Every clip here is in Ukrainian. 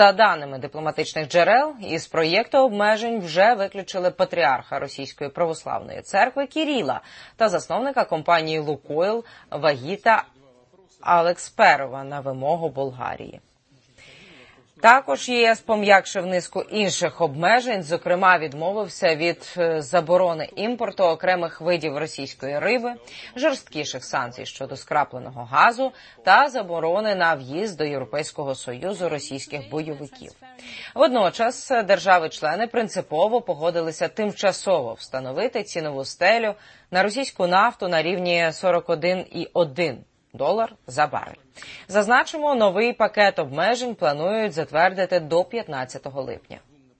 За даними дипломатичних джерел, із проєкту обмежень вже виключили патріарха Російської православної церкви Кіріла та засновника компанії «Лукойл» Вагіта Алексперова на вимогу Болгарії. Також ЄС пом'якшив низку інших обмежень, зокрема відмовився від заборони імпорту окремих видів російської риби, жорсткіших санкцій щодо скрапленого газу та заборони на в'їзд до Європейського Союзу російських бойовиків. Водночас держави-члени принципово погодилися тимчасово встановити цінову стелю на російську нафту на рівні $41,1 за барель. Зазначимо, новий пакет обмежень планують затвердити до 15 липня.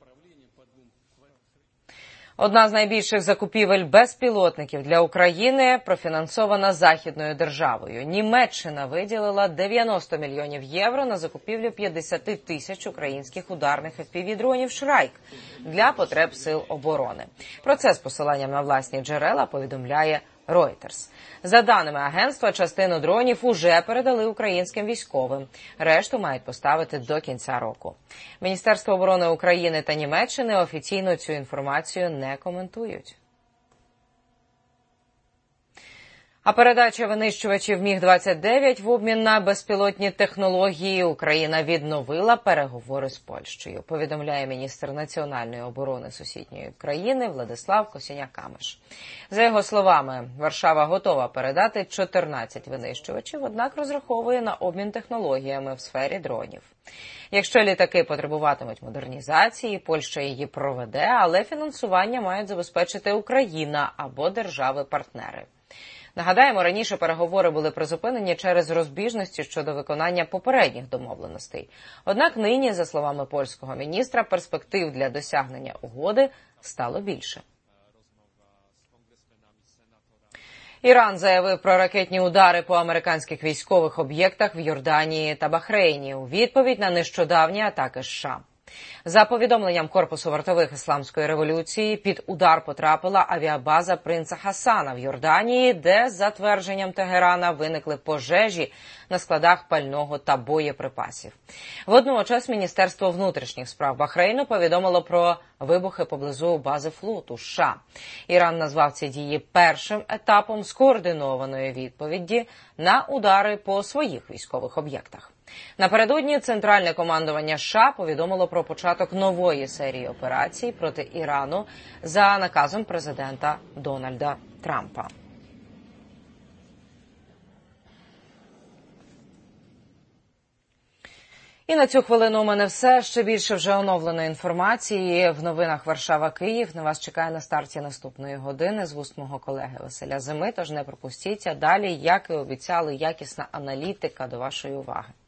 Одна з найбільших закупівель безпілотників для України профінансована західною державою. Німеччина виділила 90 мільйонів євро на закупівлю 50 тисяч українських ударних FPV-дронів «Шрайк» для потреб сил оборони. Про це з посиланням на власні джерела повідомляє Reuters. За даними агентства, частину дронів уже передали українським військовим. Решту мають поставити до кінця року. Міністерство оборони України та Німеччини офіційно цю інформацію не коментують. А передача винищувачів Міг-29 в обмін на безпілотні технології Україна відновила переговори з Польщею, повідомляє міністр національної оборони сусідньої країни Владислав Косіняк-Камиш. За його словами, Варшава готова передати 14 винищувачів, однак розраховує на обмін технологіями в сфері дронів. Якщо літаки потребуватимуть модернізації, Польща її проведе, але фінансування мають забезпечити Україна або держави-партнери. Нагадаємо, раніше переговори були призупинені через розбіжності щодо виконання попередніх домовленостей. Однак нині, за словами польського міністра, перспектив для досягнення угоди стало більше. Іран заявив про ракетні удари по американських військових об'єктах в Йорданії та Бахрейні у відповідь на нещодавні атаки США. За повідомленням Корпусу вартових Ісламської революції, під удар потрапила авіабаза принца Хасана в Йорданії, де, за твердженням Тегерана, виникли пожежі на складах пального та боєприпасів. Водночас Міністерство внутрішніх справ Бахрейну повідомило про вибухи поблизу бази флоту США. Іран назвав ці дії першим етапом скоординованої відповіді на удари по своїх військових об'єктах. Напередодні Центральне командування США повідомило про початок нової серії операцій проти Ірану за наказом президента Дональда Трампа. І на цю хвилину у мене все. Ще більше вже оновленої інформації в новинах Варшава-Київ. На вас чекає на старті наступної години з вуст мого колеги Василя Зими. Тож не пропустіть. Далі, як і обіцяли, якісна аналітика до вашої уваги.